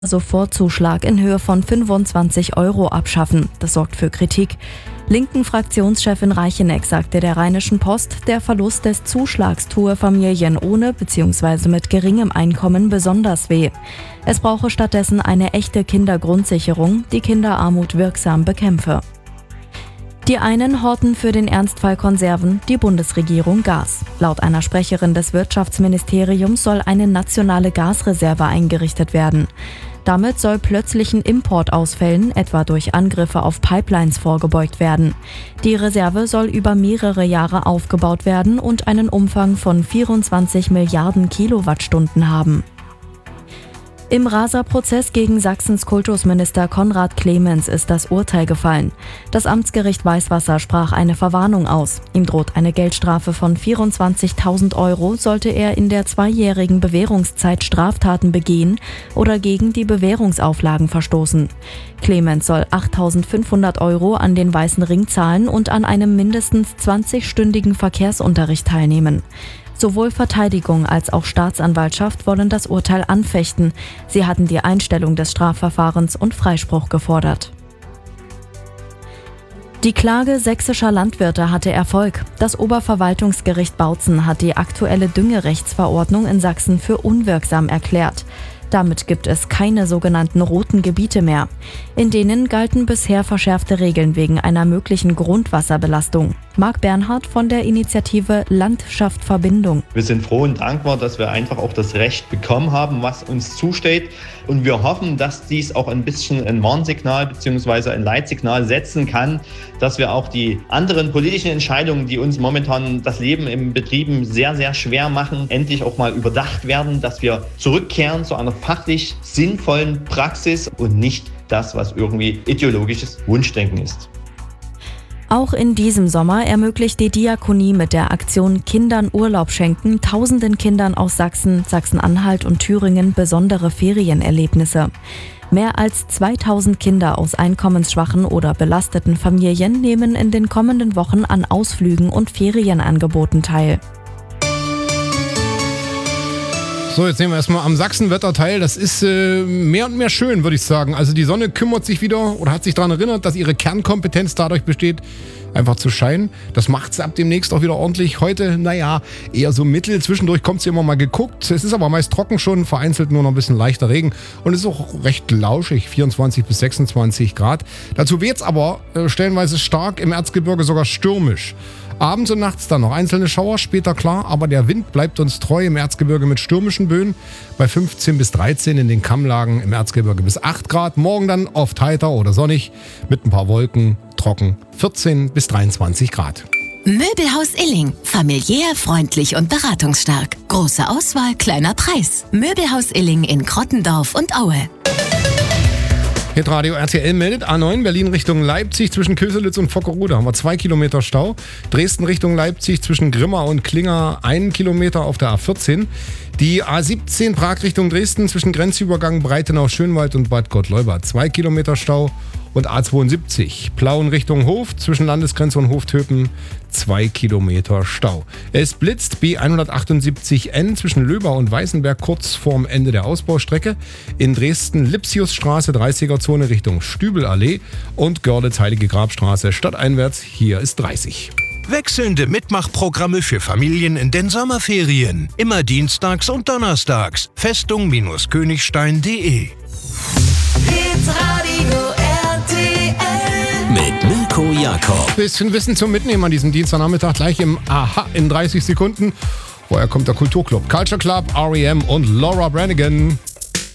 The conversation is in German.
Sofortzuschlag in Höhe von 25 € abschaffen. Das sorgt für Kritik. Linken Fraktionschefin Reicheneck sagte der Rheinischen Post, der Verlust des Zuschlags tue Familien ohne bzw. mit geringem Einkommen besonders weh. Es brauche stattdessen eine echte Kindergrundsicherung, die Kinderarmut wirksam bekämpfe. Die einen horten für den Ernstfall Konserven, die Bundesregierung Gas. Laut einer Sprecherin des Wirtschaftsministeriums soll eine nationale Gasreserve eingerichtet werden. Damit soll plötzlichen Importausfällen, etwa durch Angriffe auf Pipelines, vorgebeugt werden. Die Reserve soll über mehrere Jahre aufgebaut werden und einen Umfang von 24 Milliarden Kilowattstunden haben. Im Rasa-Prozess gegen Sachsens Kultusminister Konrad Clemens ist das Urteil gefallen. Das Amtsgericht Weißwasser sprach eine Verwarnung aus. Ihm droht eine Geldstrafe von 24.000 €, sollte er in der 2-jährigen Bewährungszeit Straftaten begehen oder gegen die Bewährungsauflagen verstoßen. Clemens soll 8.500 € an den Weißen Ring zahlen und an einem mindestens 20-stündigen Verkehrsunterricht teilnehmen. Sowohl Verteidigung als auch Staatsanwaltschaft wollen das Urteil anfechten. Sie hatten die Einstellung des Strafverfahrens und Freispruch gefordert. Die Klage sächsischer Landwirte hatte Erfolg. Das Oberverwaltungsgericht Bautzen hat die aktuelle Düngerechtsverordnung in Sachsen für unwirksam erklärt. Damit gibt es keine sogenannten roten Gebiete mehr. In denen galten bisher verschärfte Regeln wegen einer möglichen Grundwasserbelastung. Marc Bernhard von der Initiative Landschaft Verbindung. Wir sind froh und dankbar, dass wir einfach auch das Recht bekommen haben, was uns zusteht. Und wir hoffen, dass dies auch ein bisschen ein Warnsignal bzw. ein Leitsignal setzen kann, dass wir auch die anderen politischen Entscheidungen, die uns momentan das Leben im Betrieben sehr, sehr schwer machen, endlich auch mal überdacht werden, dass wir zurückkehren zu einer fachlich sinnvollen Praxis und nicht das, was irgendwie ideologisches Wunschdenken ist. Auch in diesem Sommer ermöglicht die Diakonie mit der Aktion Kindern Urlaub schenken tausenden Kindern aus Sachsen, Sachsen-Anhalt und Thüringen besondere Ferienerlebnisse. Mehr als 2000 Kinder aus einkommensschwachen oder belasteten Familien nehmen in den kommenden Wochen an Ausflügen und Ferienangeboten teil. So, jetzt nehmen wir erstmal am Sachsenwetter teil. Das ist mehr und mehr schön, würde ich sagen. Also die Sonne kümmert sich wieder oder hat sich daran erinnert, dass ihre Kernkompetenz dadurch besteht, einfach zu scheinen. Das macht sie ab demnächst auch wieder ordentlich. Heute, eher so mittel. Zwischendurch kommt sie immer mal geguckt. Es ist aber meist trocken schon, vereinzelt nur noch ein bisschen leichter Regen. Und es ist auch recht lauschig, 24 bis 26 Grad. Dazu weht's aber stellenweise stark, im Erzgebirge sogar stürmisch. Abends und nachts dann noch einzelne Schauer, später klar, aber der Wind bleibt uns treu im Erzgebirge mit stürmischen Böen. Bei 15 bis 13 in den Kammlagen, im Erzgebirge bis 8 Grad. Morgen dann oft heiter oder sonnig mit ein paar Wolken, trocken 14 bis 23 Grad. Möbelhaus Illing. Familiär, freundlich und beratungsstark. Große Auswahl, kleiner Preis. Möbelhaus Illing in Krottendorf und Aue. Hitradio RTL meldet A9 Berlin Richtung Leipzig zwischen Köselitz und Vockerode haben wir 2 Kilometer Stau. Dresden Richtung Leipzig zwischen Grimma und Klinger 1 Kilometer auf der A14. Die A17 Prag Richtung Dresden zwischen Grenzübergang Breitenau-Schönwald und Bad Gottleuba 2 Kilometer Stau. Und A72 Plauen Richtung Hof zwischen Landesgrenze und Hoftöpen 2 Kilometer Stau. Es blitzt B178N zwischen Löber und Weißenberg kurz vorm Ende der Ausbaustrecke. In Dresden Lipsiusstraße 30er-Zone Richtung Stübelallee und Görlitz Heilige Grabstraße stadteinwärts. Hier ist 30. Wechselnde Mitmachprogramme für Familien in den Sommerferien. Immer dienstags und donnerstags. Festung-königstein.de. Mit Mirko Jakob. Bisschen Wissen zum Mitnehmen an diesem Dienstagnachmittag gleich im Aha in 30 Sekunden. Vorher kommt der Kulturclub, Culture Club, R.E.M. und Laura Branigan.